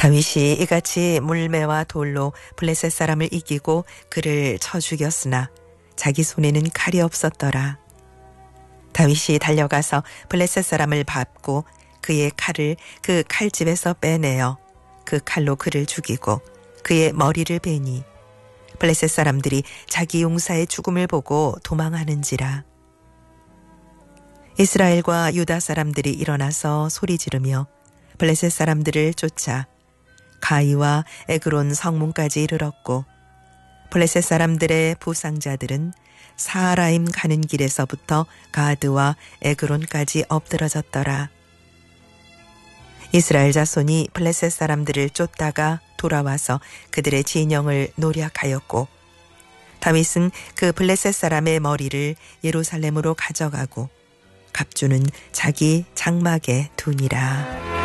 다윗이 이같이 물매와 돌로 블레셋 사람을 이기고 그를 쳐 죽였으나 자기 손에는 칼이 없었더라. 다윗이 달려가서 블레셋 사람을 밟고 그의 칼을 그 칼집에서 빼내어 그 칼로 그를 죽이고 그의 머리를 베니 블레셋 사람들이 자기 용사의 죽음을 보고 도망하는지라. 이스라엘과 유다 사람들이 일어나서 소리 지르며 블레셋 사람들을 쫓아 가이와 에그론 성문까지 이르렀고 블레셋 사람들의 부상자들은 사하라임 가는 길에서부터 가드와 에그론까지 엎드러졌더라. 이스라엘 자손이 블레셋 사람들을 쫓다가 돌아와서 그들의 진영을 노략하였고 다윗은 그 블레셋 사람의 머리를 예루살렘으로 가져가고 갑주는 자기 장막에 두니라.